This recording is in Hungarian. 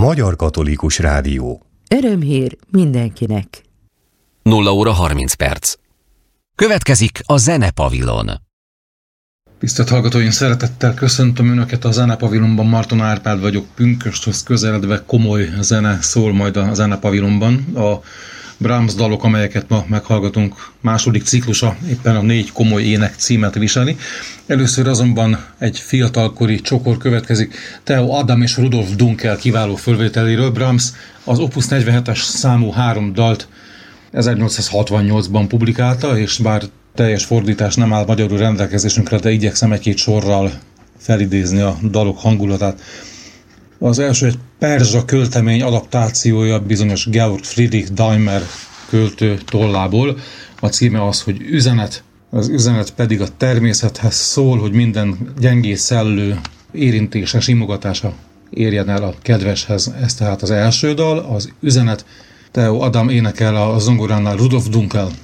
Magyar Katolikus Rádió. Örömhír mindenkinek. 0:30. Következik a Zenepavilon. Tisztelt hallgatóim, szeretettel köszöntöm Önöket a Zenepavilonban. Marton Árpád vagyok, pünkösthöz közeledve komoly zene szól majd a Zenepavilonban. A Brahms dalok, amelyeket ma meghallgatunk, második ciklusa éppen a 4 komoly ének címet viseli. Először azonban egy fiatalkori csokor következik Theo Adam és Rudolf Dunkel kiváló fölvételéről. Brahms az Opus 47-es számú 3 dalt 1868-ban publikálta, és bár teljes fordítás nem áll magyarul rendelkezésünkre, de igyekszem egy-két sorral felidézni a dalok hangulatát. Az első egy perzsa költemény adaptációja bizonyos Georg Friedrich Daimler költő tollából. A címe az, hogy Üzenet. Az üzenet pedig a természethez szól, hogy minden gyengész szellő érintése, simogatása érjen el a kedveshez. Ez tehát az első dal, az Üzenet. Theo Adam énekel a zongoránál, Rudolf Dunkel.